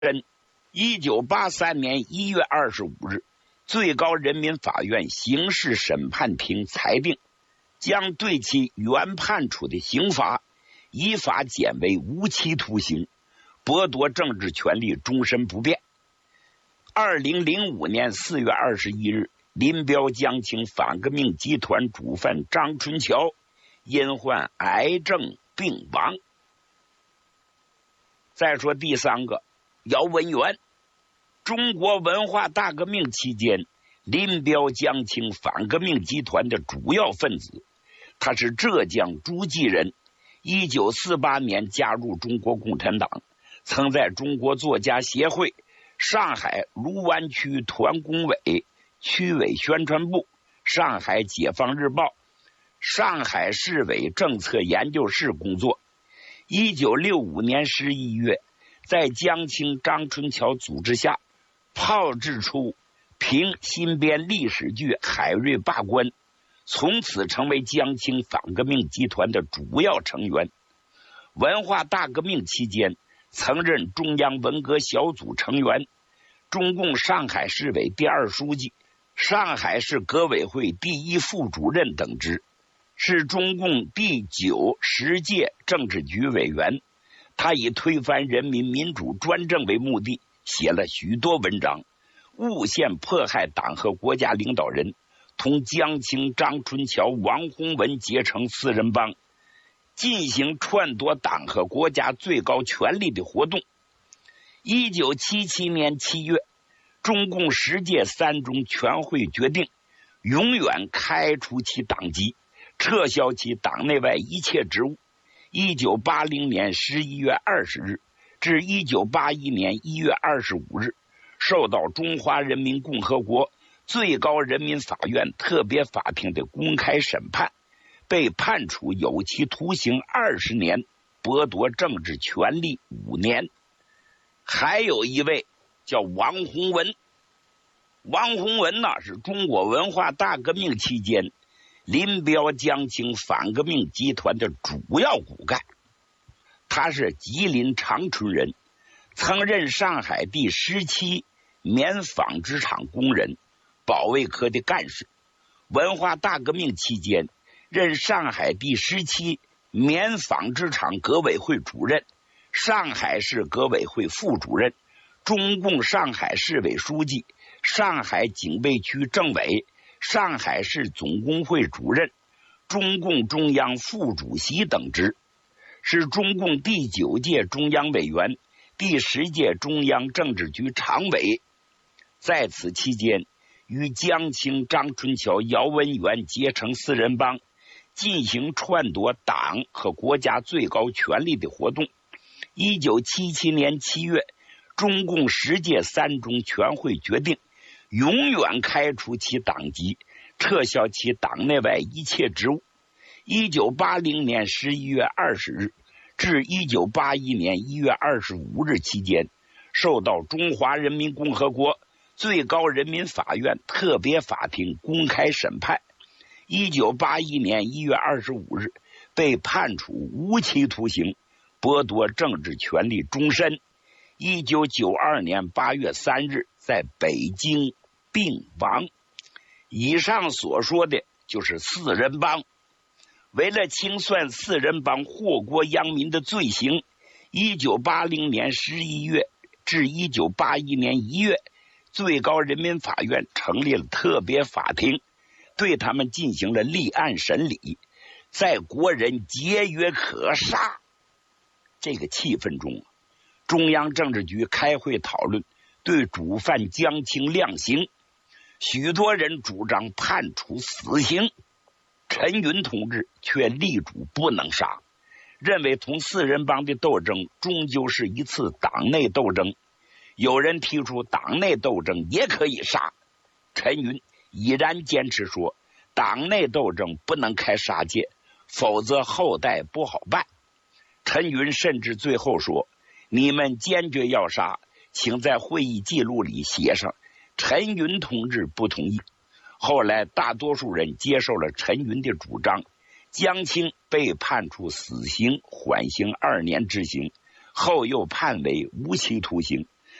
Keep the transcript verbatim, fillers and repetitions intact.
一九八三年一月二十五日，最高人民法院刑事审判庭裁定，将对其原判处的刑罚依法减为无期徒刑，剥夺政治权利终身不变。二零零五年四月二十一日，林彪江青反革命集团主犯张春桥因患癌症病亡。再说第三个，姚文元。中国文化大革命期间，林彪江青反革命集团的主要分子，他是浙江诸暨人，一九四八年加入中国共产党，曾在中国作家协会、上海卢湾区团工委、区委宣传部、上海解放日报、上海市委政策研究室工作。一九六五年十一月，在江青、张春桥组织下，炮制出评新编历史剧《海瑞罢官》，从此成为江青反革命集团的主要成员。文化大革命期间，曾任中央文革小组成员、中共上海市委第二书记、上海市革委会第一副主任等职，是中共第九十届政治局委员。他以推翻人民民主专政为目的，写了许多文章，诬陷迫害党和国家领导人，同江青、张春桥、王洪文结成四人帮，进行篡夺党和国家最高权力的活动。一九七七年七月，中共十届三中全会决定永远开除其党籍，撤销其党内外一切职务。一九八零年十一月二十日至一九八一年一月二十五日，受到中华人民共和国最高人民法院特别法庭的公开审判，被判处有期徒刑二十年，剥夺政治权利五年。还有一位叫王洪文，王洪文呢是中国文化大革命期间林彪江青反革命集团的主要骨干。他是吉林长春人，曾任上海第十七棉纺织厂工人、保卫科的干事。文化大革命期间，任上海第十七棉纺织厂革委会主任、上海市革委会副主任、中共上海市委书记、上海警备区政委、上海市总工会主任、中共中央副主席等职，是中共第九届中央委员、第十届中央政治局常委。在此期间，与江青、张春桥、姚文元结成四人帮，进行篡夺党和国家最高权力的活动。一九七七年七月，中共十届三中全会决定永远开除其党籍，撤销其党内外一切职务。一九八零年十一月二十日至一九八一年一月二十五日期间，受到中华人民共和国最高人民法院特别法庭公开审判。一九八一年一月二十五日被判处无期徒刑，剥夺政治权利终身。一九九二年八月三日在北京病亡。以上所说的就是四人帮。为了清算四人帮祸国殃民的罪行，一九八零年十一月至一九八一年一月，最高人民法院成立了特别法庭，对他们进行了立案审理，在国人节约可杀这个气氛中，中央政治局开会讨论对主犯江青量刑，许多人主张判处死刑，陈云同志却力主不能杀，认为同四人帮的斗争终究是一次党内斗争，有人提出党内斗争也可以杀，陈云依然坚持说党内斗争不能开杀戒，否则后代不好办。陈云甚至最后说，你们坚决要杀，请在会议记录里写上陈云同志不同意。后来大多数人接受了陈云的主张，江青被判处死刑，缓刑二年执行，后又判为无期徒刑。